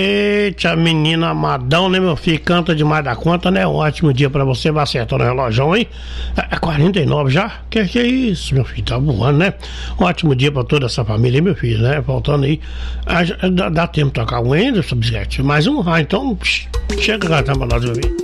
Eita, menina amadão, né, meu filho? Canta demais da conta, né? Um ótimo dia pra você, vai acertar no relógio, hein? É 49 já? Que é isso, meu filho? Tá voando, né? Um ótimo dia pra toda essa família, meu filho, né? Faltando aí. Dá tempo de tocar um ainda, essa bisquete? Mais um? Então, chega a cantar pra nós ouvir.